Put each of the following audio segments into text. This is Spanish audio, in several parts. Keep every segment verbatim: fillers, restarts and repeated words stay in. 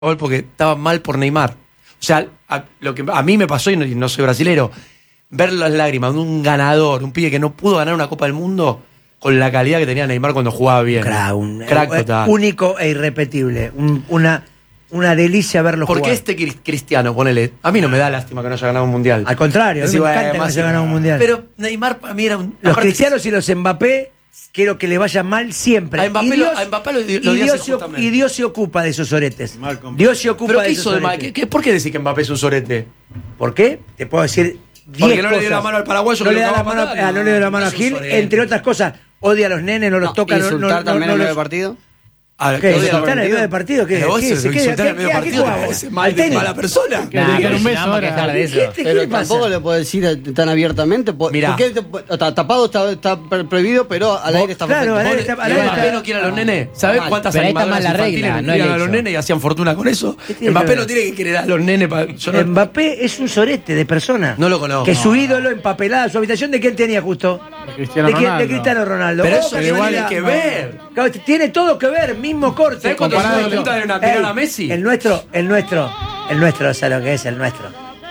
gol porque estaba mal por Neymar. O sea, a, lo que a mí me pasó, y no, y no soy brasilero, ver las lágrimas de un ganador, un pibe que no pudo ganar una Copa del Mundo con la calidad que tenía Neymar cuando jugaba bien. Crack, un, Crack total. Único e irrepetible. Un, una, una delicia verlo jugar. ¿Por qué este Cristiano, ponele? A mí no me da lástima que no haya ganado un mundial. Al contrario, a mí sí, me bueno, encanta que no haya ganado un mundial. Pero Neymar para mí era un... Los cristianos y los Mbappé, quiero que le vaya mal siempre. A Mbappé, y Dios, lo, a Mbappé lo, lo y, Dios se, y Dios se ocupa de esos oretes. Dios se ocupa ¿Pero de qué esos hizo de mal? oretes. ¿Qué, qué, ¿Por qué decir que Mbappé es un sorete? ¿Por qué? Te puedo decir Porque no le dio la mano al paraguayo. No, que le, da la mano, matar, ah, no, no le dio la mano a Gil, entre otras cosas. Odia a los nenes, no los no, toca. ¿Insultar no, no, también no, en no medio los... de partido? A ¿Qué? ¿Insultar en medio de partido? ¿Qué? Pero vos ¿Qué? se ¿Qué? insultar en ¿Qué? medio de ¿A qué partido? jugamos? ¿Es mal, de mala persona? Nah, Dedicar un beso vamos a ahora. quejar de eso. ¿Qué, qué, Pero qué pasa? tampoco le puedo decir tan abiertamente. ¿Por, Mirá. ¿por qué te- ta- tapado está, está prohibido, pero al aire está Claro, perfecto? al aire Vos, está- ¿y al aire Mbappé está- no quiere a los nenes? ¿Sabés Mal. cuántas Pero ahí está animadoras mal la infantiles regla, no vendían el a los hecho. nenes y hacían fortuna con eso? ¿Qué tiene que Mbappé ver? no tiene que querer a los nenes. Pa, yo no, Mbappé es un sorete de persona. No lo conozco. Que su ídolo empapelada su habitación, ¿de quién tenía justo? De Cristiano de, quién- Ronaldo. de Cristiano Ronaldo. Pero Oh, eso casualidad. igual hay que ver. Claro, tiene todo que ver, mismo corte. ¿Sabés cuántos comparado hijos de con- puta deben tirar Ey, a Messi? El nuestro, el nuestro, el nuestro, ¿sabes lo que es? El nuestro.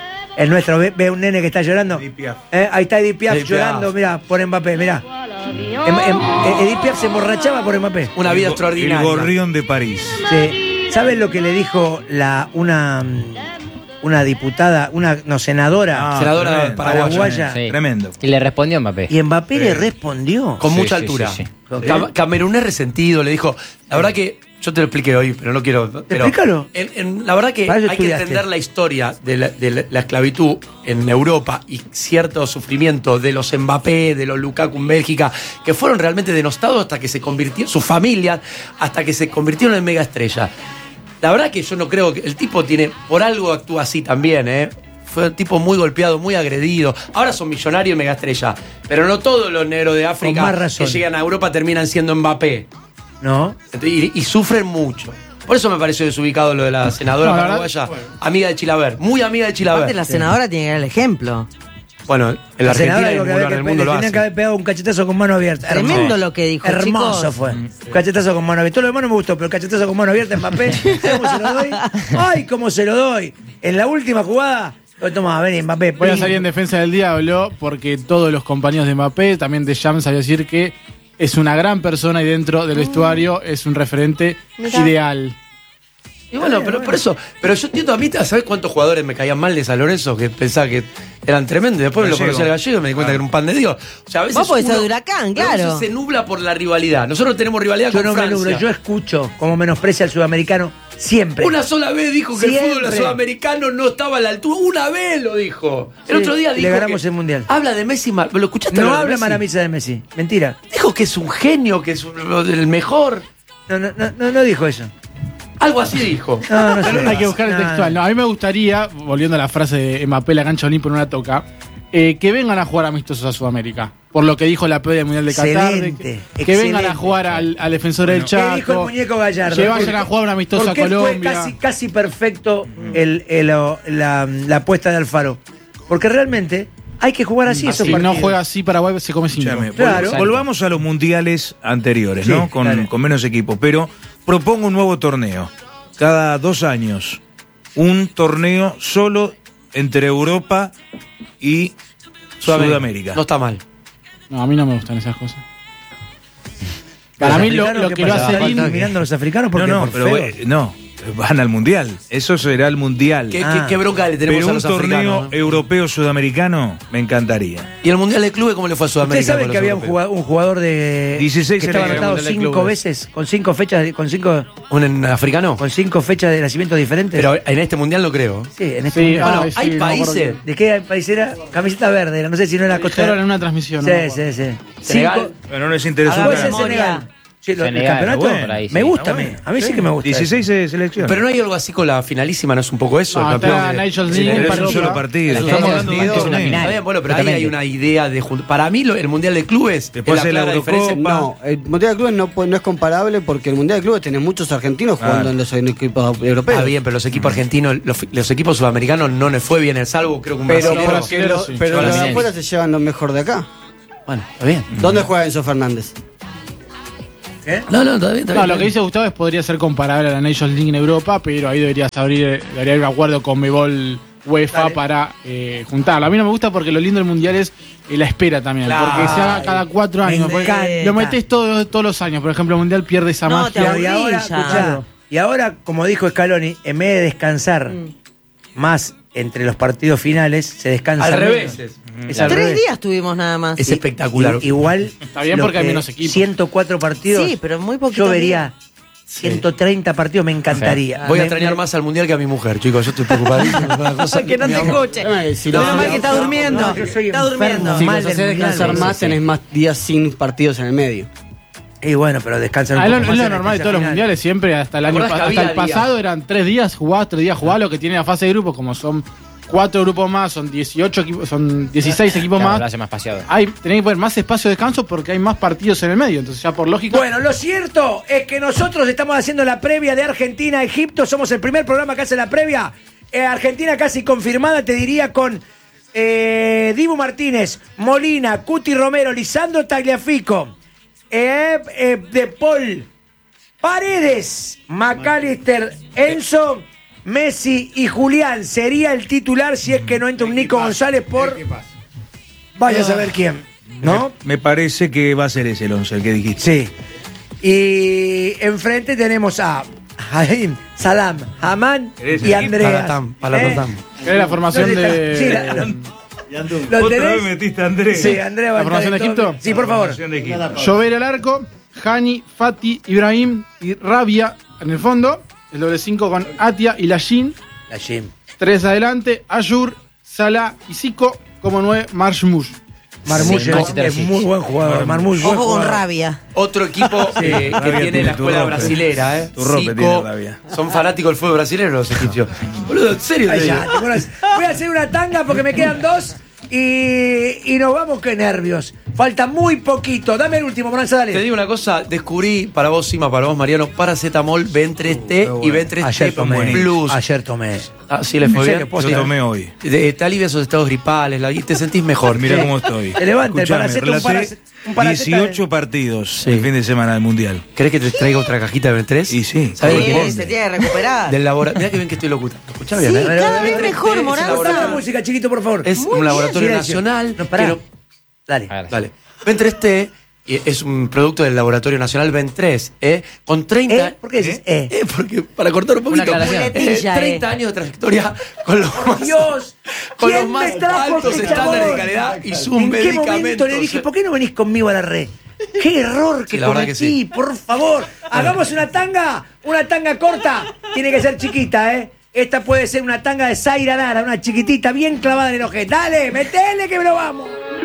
El nuestro, ve, ve un nene que está llorando. Edith Piaf. Eh, ahí está Edith Piaf Edith llorando, Piaf. mirá, por Mbappé, mirá. Em, em, eh, Edith Piaf se emborrachaba por Mbappé. Una vida El extraordinaria. gorrión de París. Sí. ¿Sabes lo que le dijo la una una diputada, una no senadora Ah, Senadora tremendo. paraguaya. paraguaya? Sí. Tremendo. Y le respondió Mbappé. Y Mbappé le Sí. respondió. Con Sí, mucha sí, altura. sí, sí. Cam- Camerunés resentido, le dijo. La verdad que. Yo te lo expliqué hoy, pero no quiero. Pero Explícalo. En, en- la verdad que Para hay eso que estudiaste. entender la historia de la, de la- la esclavitud en Europa y cierto sufrimiento de los Mbappé, de los Lukaku en Bélgica, que fueron realmente denostados hasta que se convirtieron, sus familias, hasta que se convirtieron en mega estrella. La verdad que yo no creo que el tipo tiene, por algo actúa así también, ¿eh? Fue un tipo muy golpeado, muy agredido. Ahora son millonarios y mega estrella. Pero no todos los negros de África más razón. que llegan a Europa terminan siendo Mbappé. ¿No? Y, y sufren mucho. Por eso me pareció desubicado lo de la senadora No, la verdad, paraguaya, bueno. amiga de Chilaver, muy amiga de Chilaver. Aparte, la senadora tiene que dar el ejemplo. Bueno, en la, La Argentina senadora y en dijo que, ningún había lugar que del mundo le lo tenían hace. que haber pegado un cachetazo con mano abierta. Tremendo Hermoso. lo que dijo, Hermoso chicos. fue. Un cachetazo con mano abierta. Todo lo demás no me gustó, pero el cachetazo con mano abierta, Mbappé. ¿Sabes cómo se lo doy? ¡Ay, cómo se lo doy! En la última jugada. Oh, toma, vení, Mbappé. Voy a plim. salir en defensa del diablo porque todos los compañeros de Mbappé, también de Jam, sabía decir que es una gran persona y dentro del vestuario es un referente Mirá. ideal. Y bueno, pero por eso, pero yo entiendo a mí, ¿sabes cuántos jugadores me caían mal de San Lorenzo que pensaba que eran tremendos? Y después me lo Gallego. conocí al gallego y me di cuenta que era un pan de Dios. O sea, a veces Vos podés ser uno- de Huracán, pero a veces claro. se nubla por la rivalidad. Nosotros tenemos rivalidad Yo con no me Francia. nublo, yo escucho como menosprecia al sudamericano siempre. Una sola vez dijo que Siempre. el fútbol sudamericano no estaba a la altura. Una vez lo dijo. El Sí, otro día le dijo. ganamos que el Mundial. Habla de Messi mal. ¿Lo escuchaste? No hablar de habla Messi? maravilla de Messi. Mentira. Dijo que es un genio, que es un- el mejor. No, no, no, no, no dijo eso. Algo así dijo. No, no Pero sé. hay que buscar el No, textual. No, a mí me gustaría, volviendo a la frase de Mbappé, la cancha Olimpo no la toca, eh, que vengan a jugar amistosos a Sudamérica. Por lo que dijo la previa del Mundial de Qatar. de Excelente, que, que vengan a excelente. jugar al, al defensor del ¿Qué dijo el Chaco. muñeco Gallardo? Que vayan Porque- a jugar un amistoso a porque fue Colombia. casi, casi perfecto el, el- o- la, la apuesta de Alfaro. Porque realmente hay que jugar así esos Si no partidos. juega así, Paraguay se come cinco. Escúchame, Claro. vol- volvamos a los mundiales anteriores, Sí, ¿no? Con, dale. con menos equipos. Pero propongo un nuevo torneo. Cada dos años. Un torneo solo entre Europa y Sudamérica. No está mal. No, a mí no me gustan esas cosas. Los Para mí lo, africanos, lo ¿qué que lo pasa? hace ¿Están lindo. mirando a los africanos porque No, no, por pero feos? eh, no. Van al mundial. Eso será el mundial. ¿Qué, Ah. qué- qué bronca le tenemos Pero a un los torneo africanos, ¿no? europeo-sudamericano me encantaría. ¿Y el Mundial de Clubes cómo le fue a Sudamérica? ¿Ustedes saben con que los había un europeos? jugador, un jugador de dieciséis que estaba selecciones anotado del Mundial de cinco Clubes. veces, con cinco fechas, con cinco, ¿Un en- africano? con cinco fechas de nacimiento diferentes? Pero en este Mundial no creo. sí, en este Sí, mundial. ah, Bueno, sí, hay no me acuerdo países. ¿De qué país era? Camiseta verde, era, no sé si no era Costa Dijeron en una transmisión. Sí, no me sí, acuerdo. sí. Senegal. Cinco- Bueno, no les interesa un Puede ser carajo. Senegal. Sí, lo- el Senegal, campeonato bueno, por ahí, sí. me gusta Ah, a mí. bueno. A mí sí que me gusta. dieciséis selecciones. Pero no hay algo así con la finalísima, ¿no es un poco eso? No, El campeón está de- Nations Sí, League, pero es un partido. solo partido. La Estamos Nations hablando de un League es una torneo. final. Está bien, bueno, pero ahí Totalmente. hay una idea de juntar. Para mí, lo- el Mundial de Clubes. Después es de la clara Eurocopa. diferencia. No, el Mundial de Clubes no, puede- no es comparable porque el Mundial de Clubes tenés muchos argentinos jugando Claro. en los equipos europeos. Está bien, pero los equipos argentinos, los, los equipos sudamericanos no les fue bien el salvo, creo que un Pero brasilero. porque lo- sí. pero Ahora los de sí. afuera se llevan lo mejor de acá. Bueno, está bien. ¿Dónde juega Enzo Fernández? ¿Eh? No, no, está bien, está No, bien. lo que dice Gustavo es podría ser comparable a la Nations League en Europa, pero ahí deberías abrir, debería haber un acuerdo con Mebol UEFA Dale. para eh, juntarlo. A mí no me gusta porque lo lindo del mundial es eh, la espera también, Claro. porque se haga cada cuatro Me años. porque encanta. Lo metés todos, todos los años, por ejemplo, el mundial pierde esa No, te magia. Pero y ahora, aburrís ya. escuchá, y ahora, como dijo Scaloni, en vez de descansar Mm. más entre los partidos finales, se descansa Al menos. revés. Es, Es al Tres revés. días tuvimos nada más. es Sí, espectacular. I- Igual. Está bien lo porque hay que menos equipos. ciento cuatro partidos. Sí, pero muy poquito. Yo vería ciento treinta partidos, me encantaría. Voy a Me- extrañar me- más al mundial que a mi mujer, chicos. Yo estoy preocupadísimo. Es una cosa Que no mi te amor. escuche. Si Menos lo- mal que está durmiendo. No, yo soy Está enfermo. durmiendo. Si mal los del haces mundial, descansar sí, más, sí. tenés más días sin partidos en el medio. Y bueno, pero descansan un Ah, es lo, poco es más lo en la normal de instancia todos los final. mundiales, siempre hasta el año acordás que pa- hasta el había días? pasado eran tres días jugás, tres días jugás, lo que tiene la fase de grupos, como son cuatro grupos más, son dieciocho equipos, son dieciséis equipos Claro, más. lo hace más espaciado. Hay, tenés que poner más espacio de descanso porque hay más partidos en el medio, entonces ya por lógica. Bueno, lo cierto es que nosotros estamos haciendo la previa de Argentina-Egipto. Somos el primer programa que hace la previa. Eh, Argentina casi confirmada, te diría, con eh, Dibu Martínez, Molina, Cuti Romero, Lisandro Tagliafico, eh, eh, De Paul, Paredes, McAllister, Enzo, Messi y Julián. Sería el titular si es que no entra un Nico González por... Vaya a saber quién, ¿no? Me parece que va a ser ese el once, el que dijiste. Sí. Y enfrente tenemos a Jaim, Salam, Hamán Ese. y Andreas. Palatam, Palatam. Es la formación ¿Dónde de. está? Sí, la- lo- ¿lo Otra tenés? vez metiste a Andrés. Sí, Andrea ¿La formación de Egipto? Sí, por favor. Formación de Egipto. Llover al arco, Hani, Fati, Ibrahim y Rabia en el fondo. El doble cinco con Atia y Lashin. La Jim. Tres adelante, Ayur, Salah y Zico. Como nueve, Marshmush. Marmouche Sí, es- Manchester es City. muy buen jugador. Marmouche, buen Ojo con jugador. rabia. Otro equipo eh, que Rabia tiene tiene la escuela Turrope. brasilera, ¿eh? Turrope Zico. tiene Rabia. Son fanáticos del fútbol brasileño los egipcios. Boludo, en serio te Ay, digo. ya, te acuerdas. Voy a hacer una tanga porque me quedan dos y, y nos vamos, qué nervios. Falta muy poquito. Dame el último, Moranza, dale. Te digo una cosa, descubrí para vos, Sima, para vos, Mariano, paracetamol, B tres T y B tres T Ayer tomé. Plus. Ayer tomé. Ah, ¿sí le fue ¿En serio? bien? ¿Puedo Yo tirar? tomé hoy. Te, te alivia esos estados gripales la- y te sentís mejor. Mirá cómo estoy. Te levanta el Escuchame, paraceta, un relaté paracet- un paraceta de- dieciocho partidos Sí. el fin de semana del Mundial. ¿Querés que te traiga otra cajita de B tres? Y sí. ¿Sabés Sí, quién es? se tiene que recuperar. Del laboratorio. Mirá que bien que estoy locutando. Escuchá bien, Sí, ¿eh? cada vez B tres T mejor, es un Moranza. Cortame la laboratorio- música, chiquito, por favor. Es un laboratorio Silencio. nacional. No, pará. que no- Dale. A ver. Dale. B tres T eh, es un producto del laboratorio nacional B tres, ¿eh? Con treinta. ¿Eh? ¿Por qué dices eh? Eh, porque para cortar un poquito. aclaración. eh, Muletilla, treinta eh. años de trayectoria con los más, Dios, con los ¿quién más me trajo altos este estándares de chabón? calidad y sus ¿En qué medicamentos. momento le dije, ¿por qué no venís conmigo a la red? ¡Qué error que Sí, la verdad cometí! que sí. Por favor, hagamos una tanga, una tanga corta. Tiene que ser chiquita, ¿eh? Esta puede ser una tanga de Zaira Nara, una chiquitita, bien clavada en el ojete. Dale, metele que me lo vamos.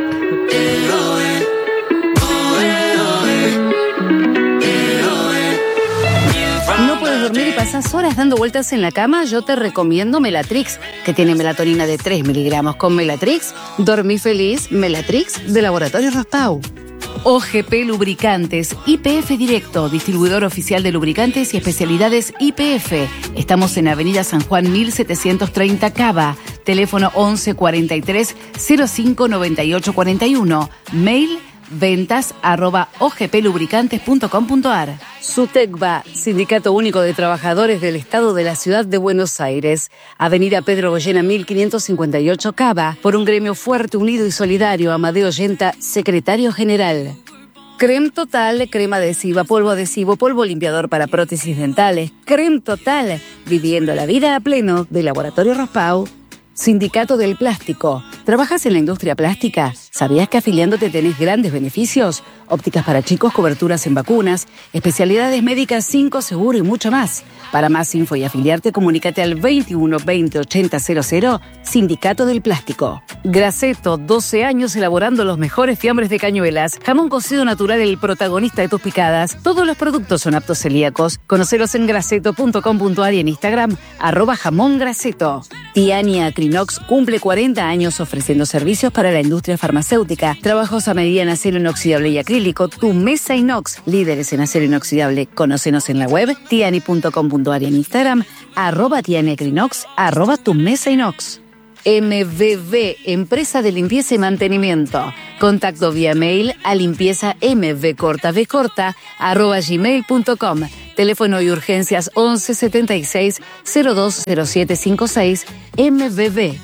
¿No puedes dormir y pasás horas dando vueltas en la cama? Yo te recomiendo Melatrix, que tiene melatonina de tres miligramos. Con Melatrix, dormí feliz. Melatrix, de Laboratorio Raspau. O G P Lubricantes, I P F Directo, distribuidor oficial de lubricantes y especialidades I P F. Estamos en Avenida San Juan mil setecientos treinta Cava. Teléfono once cuarenta y tres cero cinco noventa y ocho cuarenta y uno. Mail ventas arroba ogplubricantes punto com punto ar. SUTECBA, Sindicato Único de Trabajadores del Estado de la Ciudad de Buenos Aires. Avenida Pedro Goyena mil quinientos cincuenta y ocho Cava. Por un gremio fuerte, unido y solidario. Amadeo Yenta, Secretario General. Creme Total, crema adhesiva, polvo adhesivo, polvo limpiador para prótesis dentales. Creme Total, viviendo la vida a pleno, de Laboratorio Raspau. Sindicato del Plástico. ¿Trabajas en la industria plástica? ¿Sabías que afiliándote tenés grandes beneficios? Ópticas para chicos, coberturas en vacunas, especialidades médicas, cinco seguro y mucho más. Para más info y afiliarte, comunícate al veintiuno veinte ochenta cero cero, Sindicato del Plástico. Graceto, doce años elaborando los mejores fiambres de Cañuelas. Jamón cocido natural, el protagonista de tus picadas. Todos los productos son aptos celíacos. Conocelos en graceto punto com punto ar y en Instagram, arroba jamón graceto. Tiani Acrinox cumple cuarenta años ofreciendo servicios para la industria farmacéutica. Trabajos a medida en acero inoxidable y acrílico. Tu mesa inox, líderes en acero inoxidable. Conócenos en la web, tiani punto com punto ar y en Instagram, arroba tianiacrinox, arroba tu mesa inox. M V V, Empresa de Limpieza y Mantenimiento. Contacto vía mail a limpieza mv corta v corta arroba gmail punto com. Teléfono y urgencias once setenta y seis cero dos cero siete cincuenta y seis. M V V.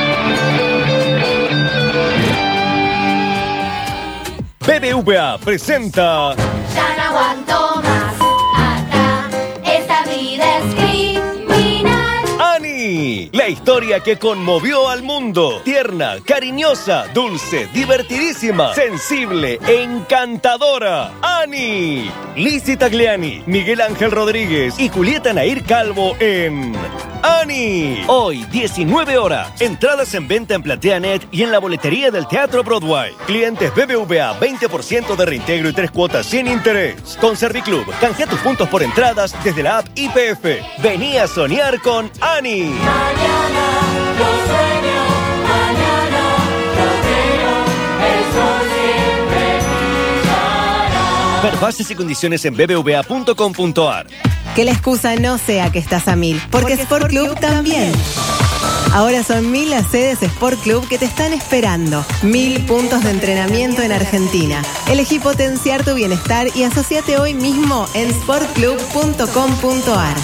B B V A presenta. Ya no aguanto más. Acá esta vida es criminal. ¡Ani! La historia que conmovió al mundo. Tierna, cariñosa, dulce, divertidísima, sensible, encantadora. ¡Ani! Lizzy Tagliani, Miguel Ángel Rodríguez y Julieta Nair Calvo en ¡Ani! Hoy, diecinueve horas. Entradas en venta en PlateaNet y en la boletería del Teatro Broadway. Clientes B B V A, veinte por ciento de reintegro y tres cuotas sin interés. Con Serviclub, canjea tus puntos por entradas desde la app I P F. Vení a soñar con Ani. Mañana lo sueño, mañana lo creo, el sol siempre brillará. Ver bases y condiciones en b b v a punto com punto a r. Que la excusa no sea que estás a mil, porque Sport Club también. Ahora son mil las sedes Sport Club que te están esperando. Mil puntos de entrenamiento en Argentina. Elegí potenciar tu bienestar y asociate hoy mismo en sport club punto com punto a r.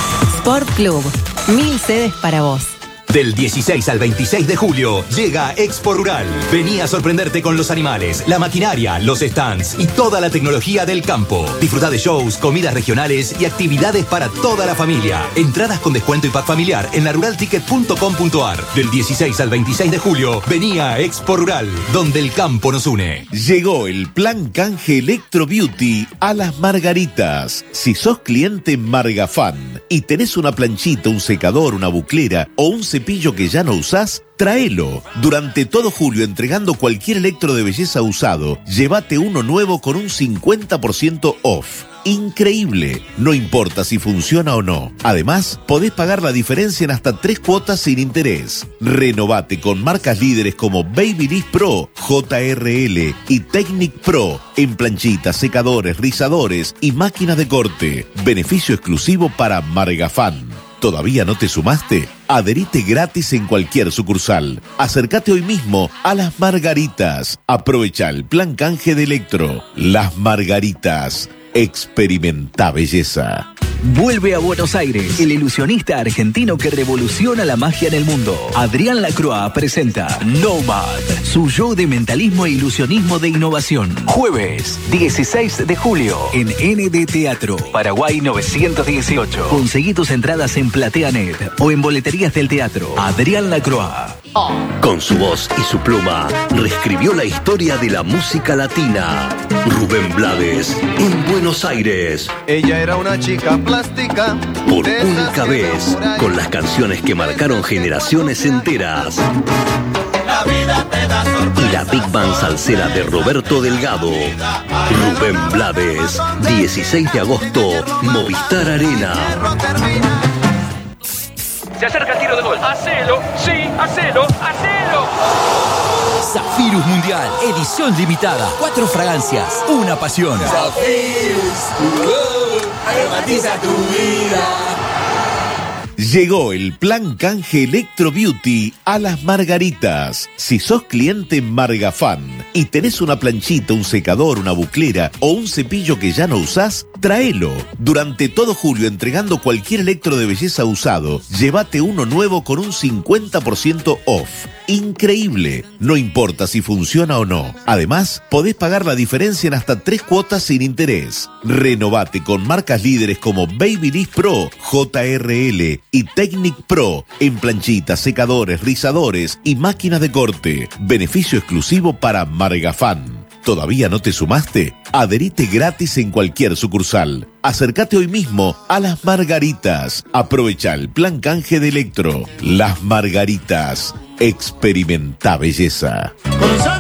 Sport Club, mil sedes para vos. Del dieciséis al veintiséis de julio llega Expo Rural. Vení a sorprenderte con los animales, la maquinaria, los stands y toda la tecnología del campo. Disfruta de shows, comidas regionales y actividades para toda la familia. Entradas con descuento y pack familiar en la rural ticket punto com punto a r. Del dieciséis al veintiséis de julio, vení a Expo Rural, donde el campo nos une. Llegó el plan canje Electro Beauty a Las Margaritas. Si sos cliente Margafan y tenés una planchita, un secador, una buclera o un cepillo que ya no usás, tráelo. Durante todo julio, entregando cualquier electro de belleza usado, llévate uno nuevo con un cincuenta por ciento off. Increíble, no importa si funciona o no. Además, podés pagar la diferencia en hasta tres cuotas sin interés. Renovate con marcas líderes como Babyliss Pro, J R L y Technic Pro en planchitas, secadores, rizadores y máquinas de corte. Beneficio exclusivo para Margafan. ¿Todavía no te sumaste? Adherite gratis en cualquier sucursal. Acércate hoy mismo a Las Margaritas. Aprovecha el plan canje de Electro. Las Margaritas. Experimenta belleza. Vuelve a Buenos Aires, el ilusionista argentino que revoluciona la magia en el mundo. Adrián Lacroix presenta Nomad, su show de mentalismo e ilusionismo de innovación. Jueves, dieciséis de julio, en N D Teatro, Paraguay novecientos dieciocho. Conseguí tus entradas en PlateaNet o en boleterías del teatro. Adrián Lacroix. Con su voz y su pluma, reescribió la historia de la música latina. Rubén Blades, en Buenos Aires. Ella era una chica plástica. Por única vez, con las canciones que marcaron generaciones enteras. La vida te da sorpresa. Y la Big Band salsera de Roberto Delgado. Rubén Blades, dieciséis de agosto, Movistar Arena. Se acerca el tiro de gol. Hacelo, sí, hacelo, hacelo. Zafirus Mundial, edición limitada. Cuatro fragancias, una pasión. Zafirus, aromatiza tu vida. Llegó el plan canje Electro Beauty a Las Margaritas. Si sos cliente Margafan y tenés una planchita, un secador, una buclera o un cepillo que ya no usás, tráelo. Durante todo julio, entregando cualquier electro de belleza usado, llévate uno nuevo con un cincuenta por ciento off. Increíble, no importa si funciona o no. Además, podés pagar la diferencia en hasta tres cuotas sin interés. Renovate con marcas líderes como Babyliss Pro, J R L y Technic Pro en planchitas, secadores, rizadores y máquinas de corte. Beneficio exclusivo para Margafan. ¿Todavía no te sumaste? Adherite gratis en cualquier sucursal. Acércate hoy mismo a Las Margaritas. Aprovecha el plan canje de Electro. Las Margaritas. Experimenta belleza.